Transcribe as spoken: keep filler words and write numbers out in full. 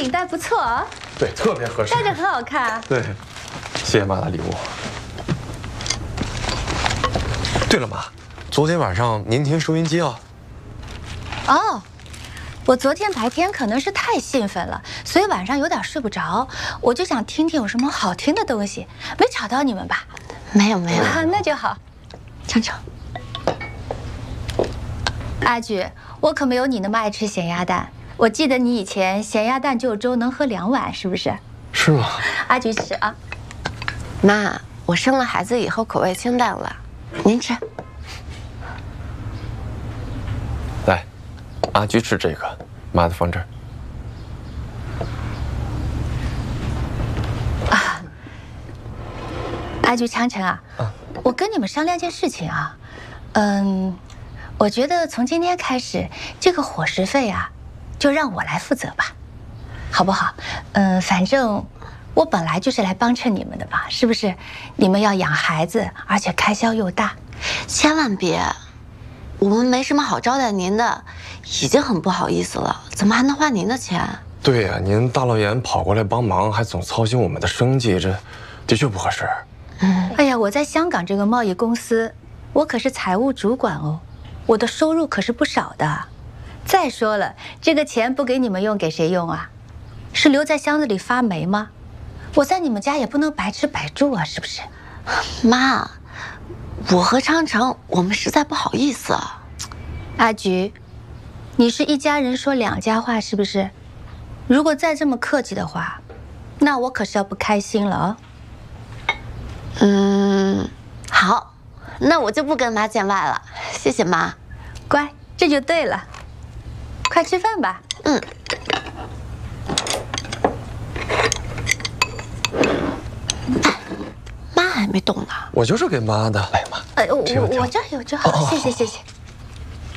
领带不错啊。 对，特别合适， 戴着很好看。 对，谢谢妈的礼物。对了，妈，昨天晚上您听收音机啊？ 哦，我昨天白天可能是太兴奋了，所以晚上有点睡不着，我就想听听有什么好听的东西，没吵到你们吧？ 没有没有， 啊，那就好。 程程， 阿菊，我可没有你那么爱吃咸鸭蛋。我记得你以前咸鸭蛋就粥能喝两碗，是不是？ 是吗？ 阿菊吃啊。 妈，我生了孩子以后口味清淡了，您吃。 来，阿菊吃这个，妈的放这儿。 啊，阿菊、昌城啊，啊我跟你们商量件事情啊，嗯，我觉得从今天开始，这个伙食费啊，就让我来负责吧，好不好？嗯，反正我本来就是来帮衬你们的吧，是不是？你们要养孩子，而且开销又大， 千万别，我们没什么好招待您的，已经很不好意思了，怎么还能花您的钱？ 对呀、啊，您大老远跑过来帮忙，还总操心我们的生计，这的确不合适。 嗯，哎呀，我在香港这个贸易公司，我可是财务主管哦，我的收入可是不少的。再说了，这个钱不给你们用，给谁用啊？是留在箱子里发霉吗？我在你们家也不能白吃白住啊，是不是？ 妈，我和昌城，我们实在不好意思啊。 阿菊，你是一家人说两家话，是不是？如果再这么客气的话，那我可是要不开心了啊。 嗯，好，那我就不跟妈见外了，谢谢妈。 乖，这就对了。快吃饭吧。 嗯。哎，妈还没动呢。 我就是给妈的。来，妈。 哎，我我我这儿有就好，谢谢谢谢。